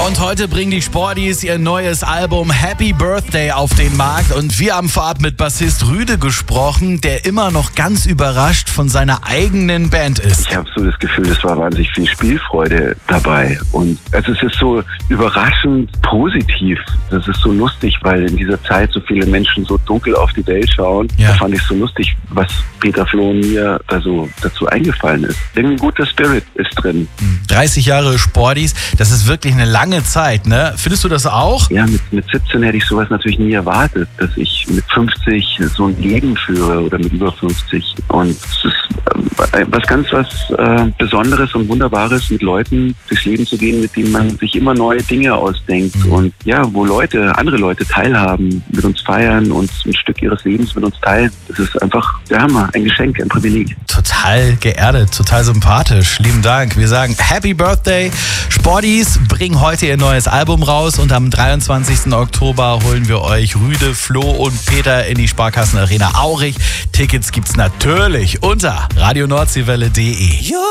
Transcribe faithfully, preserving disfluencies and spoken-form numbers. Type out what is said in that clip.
Und heute bringen die Sporties ihr neues Album Happy Birthday auf den Markt. Und wir haben vorab mit Bassist Rüde gesprochen, der immer noch ganz überrascht von seiner eigenen Band ist. Ich habe so das Gefühl, es war wahnsinnig viel Spielfreude dabei. Und also es ist so überraschend positiv. Das ist so lustig, weil in dieser Zeit so viele Menschen so dunkel auf die Welt schauen. Ja. Da fand ich so lustig, was Peter, Flo und mir also dazu eingefallen ist. Irgendwie ein guter Spirit ist drin. dreißig Jahre Sporties, das ist wirklich eine lange Zeit, ne? Findest du das auch? Ja, mit, mit siebzehn hätte ich sowas natürlich nie erwartet, dass ich mit fünfzig so ein Leben führe oder mit über fünfzig. Und es ist äh, was ganz was äh, Besonderes und Wunderbares, mit Leuten durchs Leben zu gehen, mit denen man sich immer neue Dinge ausdenkt. Mhm. Und ja, wo Leute, andere Leute teilhaben, mit uns feiern und ein Stück ihres Lebens mit uns teilen. Das ist einfach der Hammer, ein Geschenk, ein Privileg. Total geerdet, total sympathisch. Lieben Dank. Wir sagen Happy Birthday. Sporties bringen heute ihr neues Album raus und am dreiundzwanzigsten Oktober holen wir euch Rüde, Flo und Peter in die Sparkassenarena Aurich. Tickets gibt's natürlich unter radio nordseewelle punkt de.